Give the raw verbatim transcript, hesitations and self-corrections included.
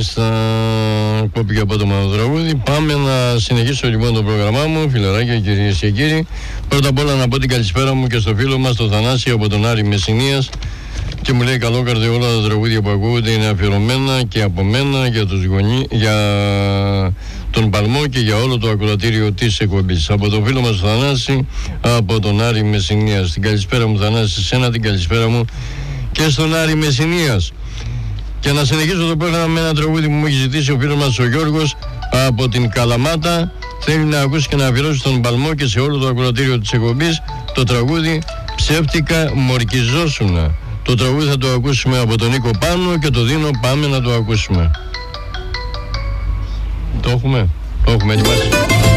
Μάλιστα, κόπηκε από το τραγούδι. Πάμε να συνεχίσω λοιπόν το πρόγραμμά μου, φιλαράκια, κυρίες και κύριοι. Πρώτα απ' όλα να πω την καλησπέρα μου και στο φίλο μας, τον Θανάση από τον Άρη Μεσσηνίας. Και μου λέει καλό καρδί, όλα τα τραγούδια που ακούγονται είναι αφιερωμένα και από μένα για τους γονείς, για τον Παλμό και για όλο το ακροατήριο της εκπομπής. Από τον φίλο μας τον Θανάση, από τον Άρη Μεσσηνίας. Την καλησπέρα μου Θανάση, σε σένα την καλησπέρα μου και στον Άρη Μεσσηνίας. Και να συνεχίσω το πρόγραμμα με ένα τραγούδι που μου έχει ζητήσει ο φίλος μας ο Γιώργος από την Καλαμάτα. Θέλει να ακούσει και να αφιερώσει στον Παλμό και σε όλο το ακροατήριο της εκπομπής το τραγούδι «Ψεύτικα μορκιζόσουνα». Το τραγούδι θα το ακούσουμε από τον Νίκο Πάνο και το δίνω, πάμε να το ακούσουμε. Το έχουμε, το έχουμε ετοιμάσει.